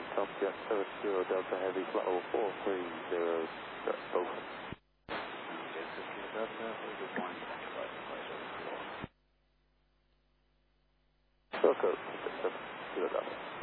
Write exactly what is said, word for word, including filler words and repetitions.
Top Jet seven zero Delta Heavy, flight level four three zero, open. Okay, fifteen Delta, good morning, flight seven four. Short code, seven zero Delta.